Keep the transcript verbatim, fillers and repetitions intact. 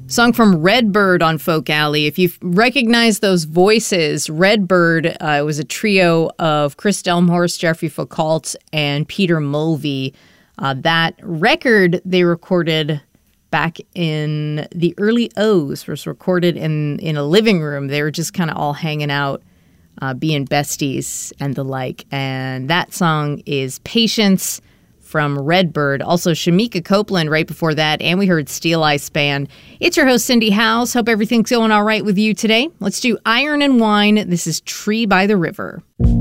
Song from Redbird on Folk Alley. If you recognize those voices, Redbird uh, was a trio of Chris Delmhorst, Jeffrey Foucault, and Peter Mulvey. Uh, that record they recorded back in the early O's was recorded in, in a living room. They were just kind of all hanging out, uh, being besties and the like. And that song is Patience from Redbird. Also, Shamika Copeland right before that, and we heard Steel Eye Span. It's your host, Cindy Howes. Hope everything's going all right with you today. Let's do Iron and Wine. This is Tree by the River.